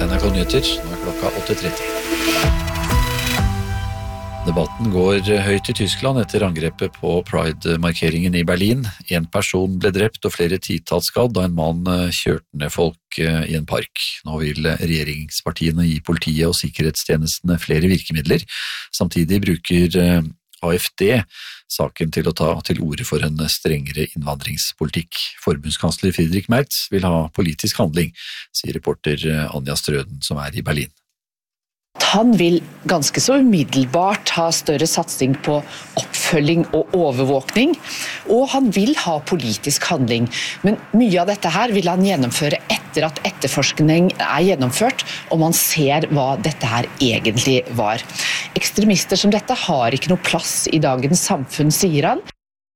NRK Nyheter, nå klokka 8:30. Debatten går høyt i Tyskland etter angrepet på Pride-markeringen i Berlin. En person ble drept og flere titalls skadd da en mann kjørte ned folk i en park. Nå vil regjeringspartiene gi politiet og sikkerhetstjenestene flere virkemidler. Samtidig bruker AFD saken til å ta til orde for en strengere innvandringspolitikk. Forbundskansler Friedrich Merz vil ha politisk handling, sier reporter Anja Strøden, som er i Berlin. Han vil ganske så umiddelbart ha større satsing på oppfølging og overvåkning, og han vil ha politisk handling. Men mye av dette her vil han gjennomføre etter at etterforskning er gjennomført, og man ser hva dette her egentlig var. Ekstremister som dette har ikke noe plass i dagens samfunn, sier han.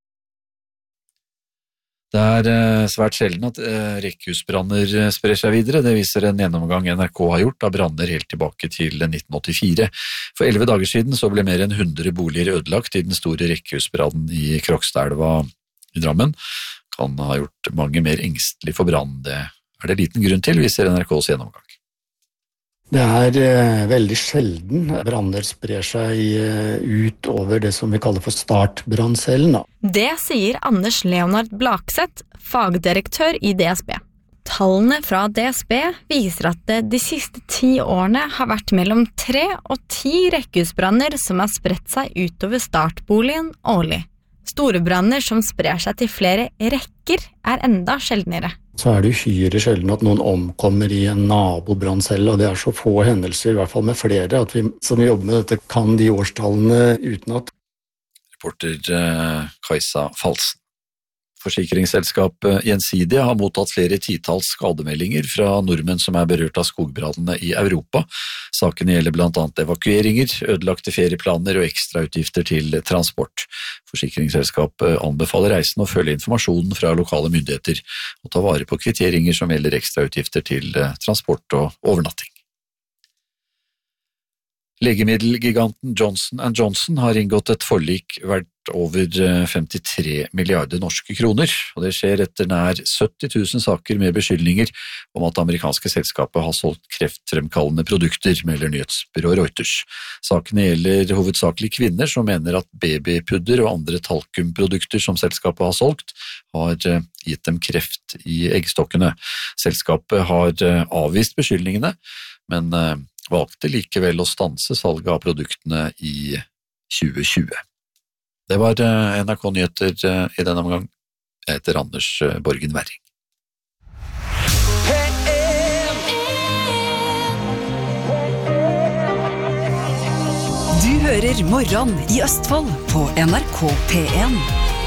Det er svært sjelden at rekkehusbranner sprer seg videre. Det viser en gjennomgang NRK har gjort av branner helt tilbake til 1984. For 11 dager siden så ble mer enn 100 boliger ødelagt i den store rekkehusbrannen i Krokstadelva i Drammen. Kan ha gjort mange mer engstelig for brann. Det er det liten grunn til, viser NRKs gjennomgang. Det er veldig sjelden branner sprer seg ut over det som vi kaller for startbranncellen. Det sier Anders Leonard Blakseth, fagdirektør i DSB. Tallene fra DSB viser at det de siste 10 årene har vært mellom 3 og 10 rekkehusbranner som har spredt seg utover startboligen årlig. Store branner som sprer seg til flere rekker er enda sjeldnere. Så er det uhyre sjelden at noen omkommer i en nabobranncelle, og det er så få hendelser, i hvert fall med flere, at vi som jobber med dette kan de årstallene utenat. Reporter Kajsa Falsen. Forsikringsselskapet Gjensidige har mottatt flere titalls skademeldinger fra nordmenn som er berørt av skogbrannene i Europa. Sakene gjelder blant annet evakueringer, ødelagte ferieplaner og ekstrautgifter til transport. Forsikringsselskapet anbefaler reisende å følge informasjonen fra lokale myndigheter og ta vare på kvitteringer som gjelder ekstrautgifter til transport og overnatting. Legemiddelgiganten Johnson & Johnson har inngått et forlik verdt over 53 milliarder norske kroner, og det skjer etter nær 70 000 saker med beskyldninger om at det amerikanske selskapet har solgt kreftfremkallende produkter, melder nyhetsbyrået Reuters. Sakene gjelder hovedsakelig kvinner som mener at babypudder og andre talkumprodukter som selskapet har solgt, har gitt dem kreft i eggstokkene. Selskapet har avvist beskyldningene, men valgte likevel å stanse salget av produktene i 2020. Det var NRK Nyheter i denne omgang. Jeg heter Anders Borgen Werring. Du hører Morgen i Østfold på NRK P1.